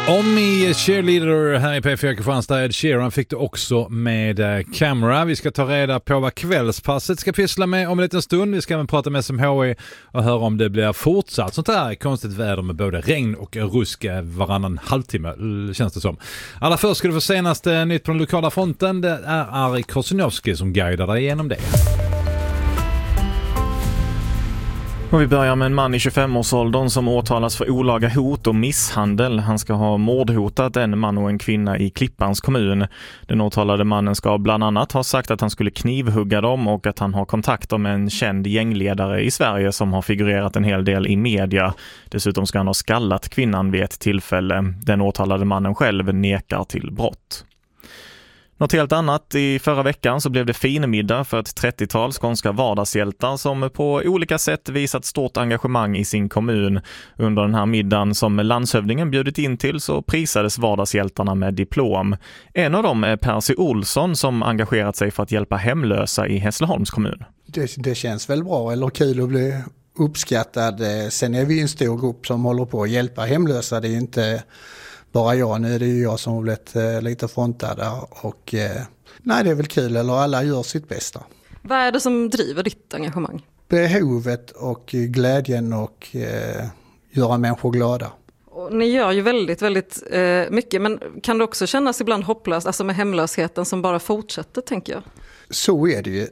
Om i Cheerleader här i P4 Kristianstad, Ed Sheeran fick det också med Camera. Vi ska ta reda på vad kvällspasset ska pyssla med om en liten stund. Vi ska även prata med SMHI och höra om det blir fortsatt sånt här konstigt väder med både regn och rusk varannan halvtimme, känns det som. Allra först ska du få senaste nytt på den lokala fronten. Det är Ari Korsunowski som guidar dig igenom det. Och vi börjar med en man i 25-årsåldern som åtalas för olaga hot och misshandel. Han ska ha mordhotat en man och en kvinna i Klippans kommun. Den åtalade mannen ska bland annat ha sagt att han skulle knivhugga dem och att han har kontakter med en känd gängledare i Sverige som har figurerat en hel del i media. Dessutom ska han ha skallat kvinnan vid ett tillfälle. Den åtalade mannen själv nekar till brott. Något helt annat, i förra veckan så blev det finmiddag för ett 30-tal skånska vardagshjältar som på olika sätt visat stort engagemang i sin kommun. Under den här middagen som landshövdingen bjudit in till så prisades vardagshjältarna med diplom. En av dem är Percy Olsson som engagerat sig för att hjälpa hemlösa i Hässleholms kommun. Det känns väl bra eller kul att bli uppskattad. Sen är vi en stor grupp som håller på att hjälpa hemlösa. Det är inte bara jag, nu är det ju jag som har blivit lite frontad där och nej, det är väl kul, eller alla gör sitt bästa. Vad är det som driver ditt engagemang? Behovet och glädjen och göra människor glada. Och ni gör ju väldigt, väldigt mycket, men kan det också kännas ibland hopplöst, alltså med hemlösheten som bara fortsätter, tänker jag? Så är det ju.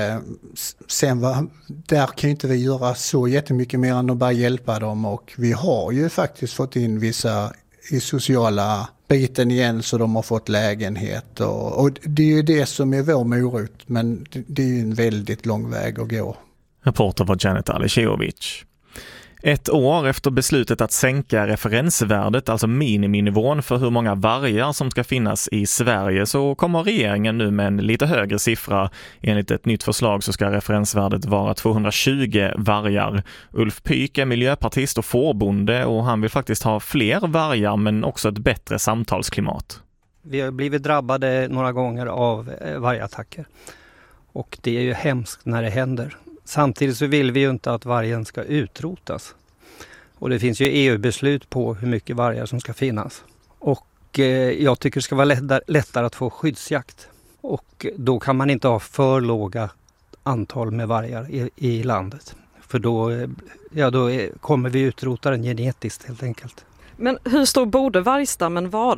Sen där kan ju inte vi göra så jättemycket mer än att bara hjälpa dem, och vi har ju faktiskt fått in vissa i sociala biten igen så de har fått lägenhet och det är ju det som är vår morot, men det är ju en väldigt lång väg att gå. Reporter var Janet Aliceovic. Ett år efter beslutet att sänka referensvärdet, alltså miniminivån för hur många vargar som ska finnas i Sverige, så kommer regeringen nu med en lite högre siffra. Enligt ett nytt förslag så ska referensvärdet vara 220 vargar. Ulf Pyk är miljöpartist och fårbonde och han vill faktiskt ha fler vargar men också ett bättre samtalsklimat. Vi har blivit drabbade några gånger av vargattacker och det är ju hemskt när det händer. Samtidigt så vill vi ju inte att vargen ska utrotas. Och det finns ju EU-beslut på hur mycket vargar som ska finnas. Och jag tycker det ska vara lättare att få skyddsjakt. Och då kan man inte ha för låga antal med vargar i landet. För då kommer vi utrota den genetiskt helt enkelt. Men hur stor borde vargstammen vara